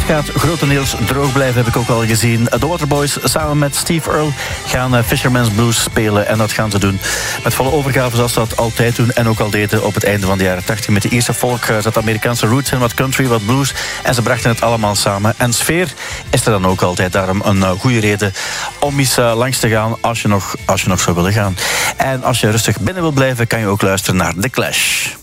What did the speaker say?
gaat grotendeels droog blijven, heb ik ook al gezien. De Waterboys samen met Steve Earle gaan Fisherman's Blues spelen. En dat gaan ze doen met volle overgave zoals ze dat altijd doen. En ook al deden op het einde van de jaren 80 met de Ierse folk. Zat Amerikaanse roots en wat country, wat blues. En ze brachten het allemaal samen. En sfeer is er dan ook altijd. Daarom een goede reden om eens langs te gaan als je nog zou willen gaan. En als je rustig binnen wil blijven, kan je ook luisteren naar The Clash.